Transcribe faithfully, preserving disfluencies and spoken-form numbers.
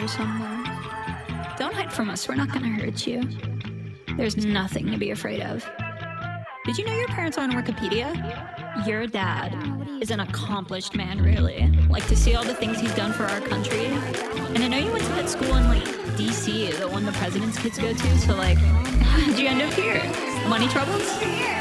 somewhere. Don't hide from us. We're not gonna hurt you. There's nothing to be afraid of. Did you know your parents are on Wikipedia? Your dad is an accomplished man, really. Like, to see all the things he's done for our country. And I know you went to that school in, like, D C, the one the president's kids go to, so, like, how'd you end up here? Money troubles?